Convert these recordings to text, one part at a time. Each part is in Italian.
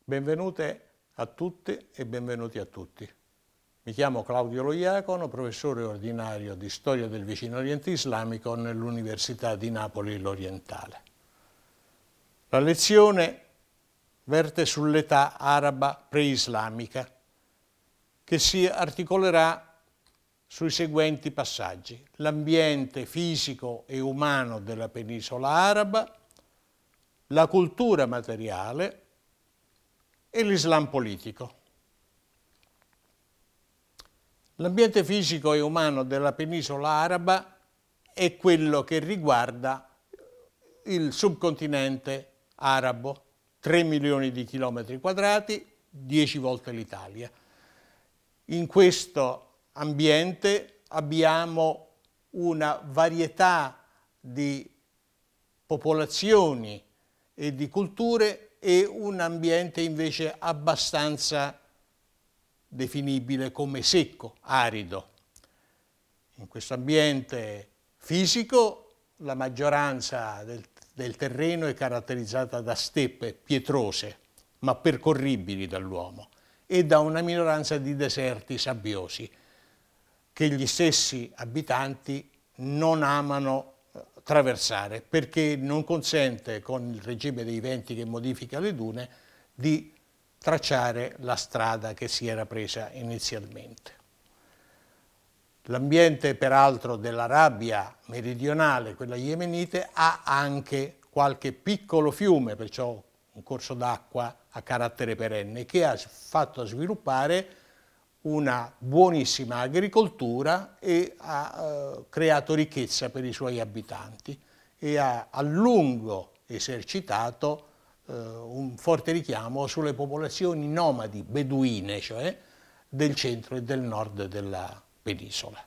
Benvenute a tutte e benvenuti a tutti. Mi chiamo Claudio Lo Iacono, professore ordinario di Storia del Vicino Oriente Islamico nell'Università di Napoli l'Orientale. La lezione verte sull'età araba preislamica, che si articolerà sui seguenti passaggi: l'ambiente fisico e umano della penisola araba, la cultura materiale e l'Islam politico. L'ambiente fisico e umano della penisola araba è quello che riguarda il subcontinente arabo, 3 milioni di chilometri quadrati, 10 volte l'Italia. In questo ambiente abbiamo una varietà di popolazioni e di culture e un ambiente invece abbastanza definibile come secco, arido. In questo ambiente fisico la maggioranza del terreno è caratterizzata da steppe pietrose, ma percorribili dall'uomo, e da una minoranza di deserti sabbiosi che gli stessi abitanti non amano traversare, perché non consente, con il regime dei venti che modifica le dune, di tracciare la strada che si era presa inizialmente. L'ambiente peraltro dell'Arabia meridionale, quella yemenite, ha anche qualche piccolo fiume, perciò un corso d'acqua a carattere perenne, che ha fatto sviluppare una buonissima agricoltura e ha creato ricchezza per i suoi abitanti e ha a lungo esercitato un forte richiamo sulle popolazioni nomadi beduine, cioè del centro e del nord della penisola.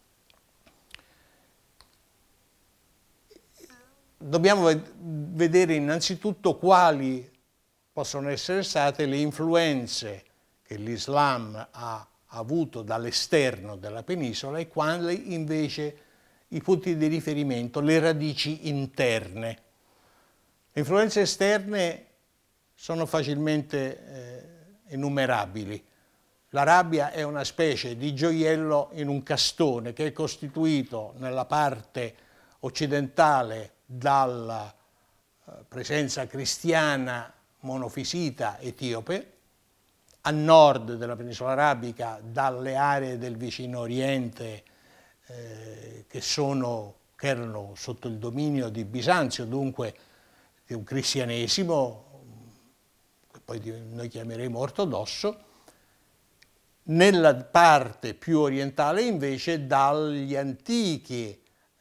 Dobbiamo vedere innanzitutto quali possono essere state le influenze che l'Islam ha avuto dall'esterno della penisola e quali invece i punti di riferimento, le radici interne. Le influenze esterne sono facilmente enumerabili. L'Arabia è una specie di gioiello in un castone che è costituito nella parte occidentale dalla presenza cristiana monofisita etiope, a nord della penisola arabica dalle aree del vicino Oriente che erano sotto il dominio di Bisanzio, dunque di un cristianesimo che poi noi chiameremo ortodosso, nella parte più orientale invece dagli antichi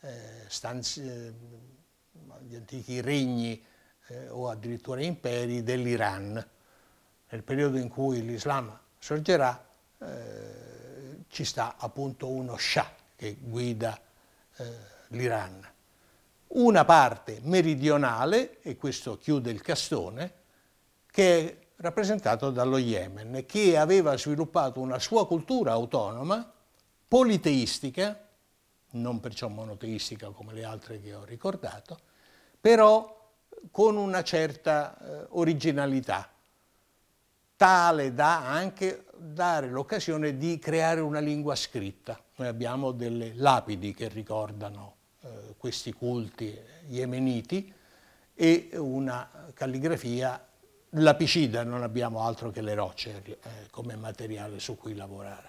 regni o addirittura imperi dell'Iran. Nel periodo in cui l'Islam sorgerà ci sta appunto uno Shah che guida l'Iran. Una parte meridionale, e questo chiude il castone, che è rappresentato dallo Yemen, che aveva sviluppato una sua cultura autonoma, politeistica, non perciò monoteistica come le altre che ho ricordato, però con una certa originalità, tale da anche dare l'occasione di creare una lingua scritta. Noi abbiamo delle lapidi che ricordano questi culti yemeniti e una calligrafia lapicida, non abbiamo altro che le rocce come materiale su cui lavorare.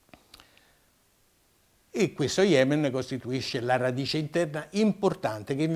E questo Yemen costituisce la radice interna importante che